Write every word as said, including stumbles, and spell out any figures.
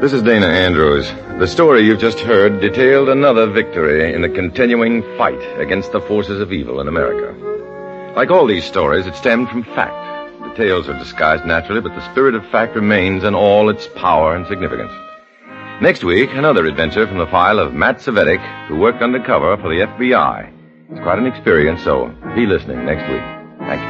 This is Dana Andrews. The story you've just heard detailed another victory in the continuing fight against the forces of evil in America. Like all these stories, it stemmed from fact. Details are disguised naturally, but the spirit of fact remains in all its power and significance. Next week, another adventure from the file of Matt Cvetic, who worked undercover for the F B I. It's quite an experience, so be listening next week.